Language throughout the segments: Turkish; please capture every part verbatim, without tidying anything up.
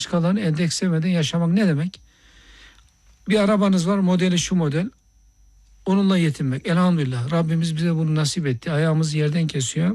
başkalarını endekslemeden yaşamak ne demek? Bir arabanız var, modeli şu model. Onunla yetinmek. Elhamdülillah. Rabbimiz bize bunu nasip etti. Ayağımız yerden kesiyor.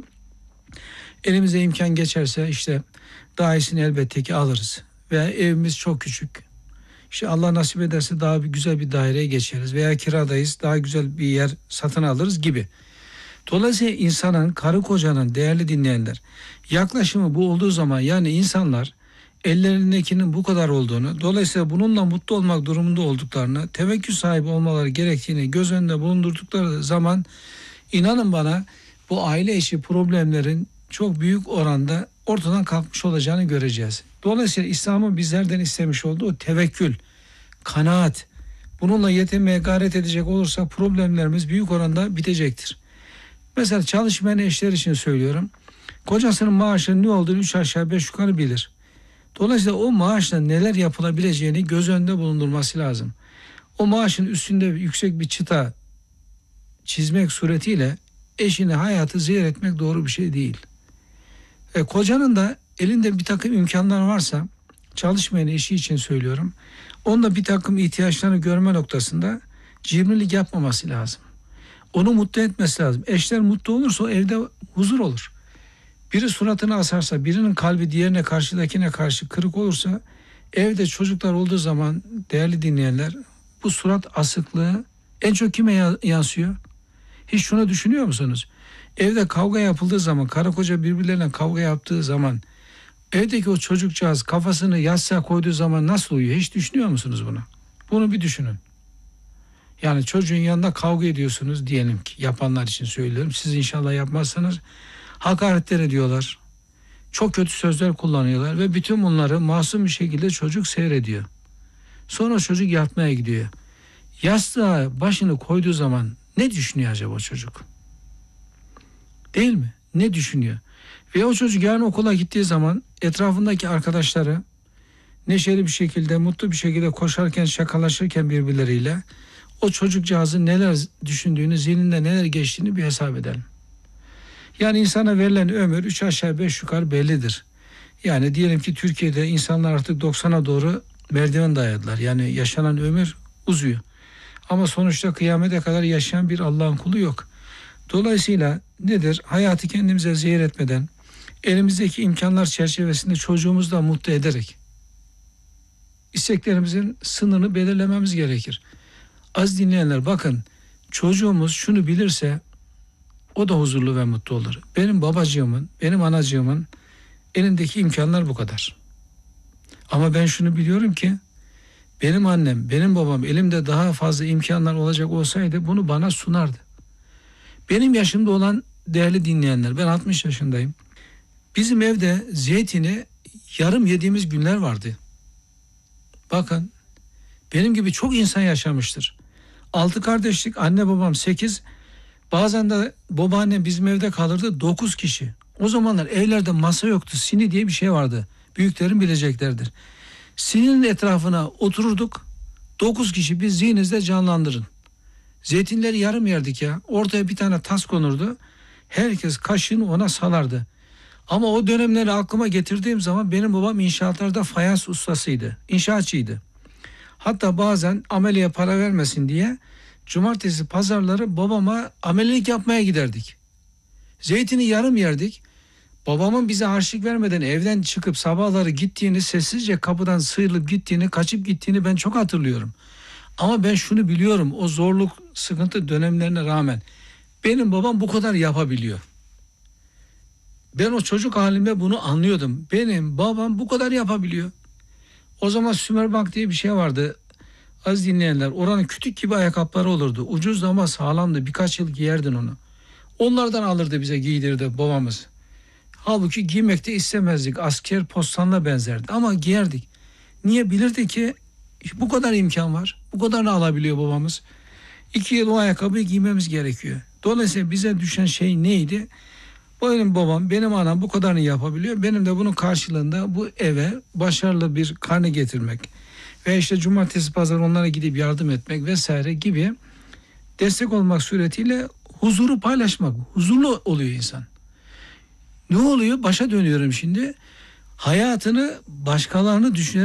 Elimize imkan geçerse işte daha iyisini elbette ki alırız. Veya evimiz çok küçük. İşte Allah nasip ederse daha bir güzel bir daireye geçeriz. Veya kiradayız, daha güzel bir yer satın alırız gibi. Dolayısıyla insanın, karı kocanın, değerli dinleyenler, yaklaşımı bu olduğu zaman, yani insanlar ellerindekinin bu kadar olduğunu, dolayısıyla bununla mutlu olmak durumunda olduklarını, tevekkül sahibi olmaları gerektiğini göz önünde bulundurdukları zaman, inanın bana, bu aile içi problemlerin çok büyük oranda ortadan kalkmış olacağını göreceğiz. Dolayısıyla İslam'ın bizlerden istemiş olduğu tevekkül, kanaat, bununla yetinmeye gayret edecek olursak problemlerimiz büyük oranda bitecektir. Mesela çalışmayan eşler için söylüyorum. Kocasının maaşının ne olduğunu üç aşağı beş yukarı bilir. Dolayısıyla o maaşla neler yapılabileceğini göz önünde bulundurması lazım. O maaşın üstünde yüksek bir çıta çizmek suretiyle eşine hayatı zehir etmek doğru bir şey değil. E, kocanın da elinde bir takım imkanlar varsa, çalışmayan eşi için söylüyorum, onda bir takım ihtiyaçlarını görme noktasında cimrilik yapmaması lazım. Onu mutlu etmesi lazım. Eşler mutlu olursa o evde huzur olur. Biri suratını asarsa, birinin kalbi diğerine, karşıdakine karşı kırık olursa, evde çocuklar olduğu zaman değerli dinleyenler, bu surat asıklığı en çok kime yansıyor? Hiç şunu düşünüyor musunuz? Evde kavga yapıldığı zaman, karı koca birbirlerine kavga yaptığı zaman, evdeki o çocukcağız kafasını yastığa koyduğu zaman nasıl uyuyor? Hiç düşünüyor musunuz bunu? Bunu bir düşünün. Yani çocuğun yanında kavga ediyorsunuz diyelim ki, yapanlar için söylüyorum. Siz inşallah yapmazsanız hakaretler ediyorlar. Çok kötü sözler kullanıyorlar ve bütün bunları masum bir şekilde çocuk seyrediyor. Sonra çocuk yatmaya gidiyor. Yastığa başını koyduğu zaman ne düşünüyor acaba o çocuk? Değil mi? Ne düşünüyor? Ve o çocuk yarın okula gittiği zaman etrafındaki arkadaşları neşeli bir şekilde, mutlu bir şekilde koşarken, şakalaşırken birbirleriyle, o çocukcağızın neler düşündüğünü, zihninde neler geçtiğini bir hesap edelim. Yani insana verilen ömür üç aşağı beş yukarı bellidir. Yani diyelim ki Türkiye'de insanlar artık doksana doğru merdiven dayadılar. Yani yaşanan ömür uzuyor. Ama sonuçta kıyamete kadar yaşayan bir Allah'ın kulu yok. Dolayısıyla nedir? Hayatı kendimize zehir etmeden, elimizdeki imkanlar çerçevesinde çocuğumuzu da mutlu ederek isteklerimizin sınırını belirlememiz gerekir. Az dinleyenler, bakın, çocuğumuz şunu bilirse o da huzurlu ve mutlu olur. Benim babacığımın, benim anacığımın elindeki imkanlar bu kadar. Ama ben şunu biliyorum ki, benim annem, benim babam elimde daha fazla imkanlar olacak olsaydı bunu bana sunardı. Benim yaşımda olan değerli dinleyenler, ben altmış yaşındayım. Bizim evde zeytini yarım yediğimiz günler vardı. Bakın, benim gibi çok insan yaşamıştır. Altı kardeşlik, anne babam sekiz. Bazen de babaannem bizim evde kalırdı, dokuz kişi. O zamanlar evlerde masa yoktu. Sini diye bir şey vardı. Büyüklerin bileceklerdir. Sininin etrafına otururduk. Dokuz kişi, biz zihninizde canlandırın. Zeytinleri yarım yerdik ya. Ortaya bir tane tas konurdu. Herkes kaşığını ona salardı. Ama o dönemleri aklıma getirdiğim zaman benim babam inşaatlarda fayans ustasıydı. İnşaatçıydı. Hatta bazen ameleye para vermesin diye cumartesi pazarları babama amelelik yapmaya giderdik. Zeytini yarım yerdik. Babamın bize harçlık vermeden evden çıkıp sabahları gittiğini, sessizce kapıdan sıyrılıp gittiğini, kaçıp gittiğini ben çok hatırlıyorum. Ama ben şunu biliyorum, o zorluk, sıkıntı dönemlerine rağmen benim babam bu kadar yapabiliyor. Ben o çocuk halimde bunu anlıyordum. Benim babam bu kadar yapabiliyor. O zaman Sümerbank diye bir şey vardı. Az dinleyenler, oranın kütük gibi ayakkabıları olurdu. Ucuz ama sağlamdı. Birkaç yıl giyerdin onu. Onlardan alırdı, bize giydirdi babamız. Halbuki giymekte istemezdik. Asker postanla benzerdi ama giyerdik. Niye? Bilirdi ki bu kadar imkan var. Bu kadarını alabiliyor babamız. İki yıl o ayakkabıyı giymemiz gerekiyor. Dolayısıyla bize düşen şey neydi? Benim babam, benim anam bu kadarını yapabiliyor. Benim de bunun karşılığında bu eve başarılı bir karne getirmek ve işte cumartesi pazar onlara gidip yardım etmek vesaire gibi destek olmak suretiyle huzuru paylaşmak. Huzurlu oluyor insan. Ne oluyor? Başa dönüyorum şimdi. hayatını başkalarını düşünerek